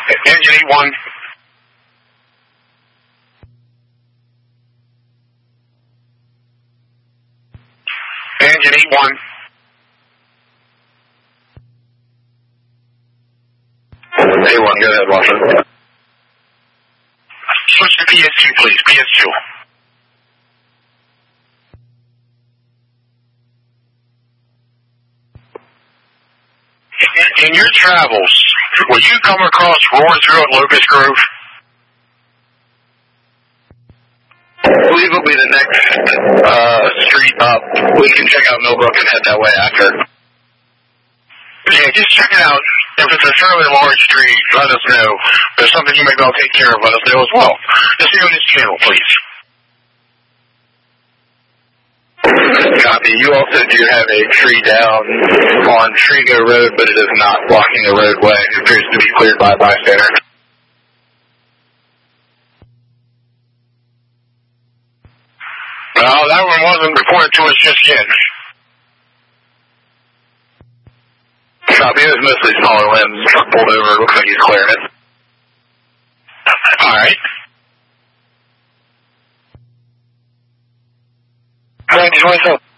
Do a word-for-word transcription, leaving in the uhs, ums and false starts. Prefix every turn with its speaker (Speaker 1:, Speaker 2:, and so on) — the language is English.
Speaker 1: Engine eight one. Engine eight one.
Speaker 2: eight one, go ahead, Washington.
Speaker 1: Switch to P S two, please. P S two. In your travels, will you come across Roarsville and Locust Grove?
Speaker 2: I believe it'll be the next uh, street up. We can check out Millbrook and head that way after.
Speaker 1: Yeah, just check it out. If it's a fairly large street, let us know. If there's something you may be able to take care of, let us know as well. Just stay on this channel, please.
Speaker 2: Copy. You also do have a tree down on Trigo Road, but it is not blocking the roadway. It appears to be cleared by a bystander.
Speaker 1: Well, that one wasn't reported to us just yet.
Speaker 2: Copy. It was mostly smaller limbs pulled over. It looks like he's clearing it.
Speaker 1: All right.
Speaker 2: nineteen twenty-seven.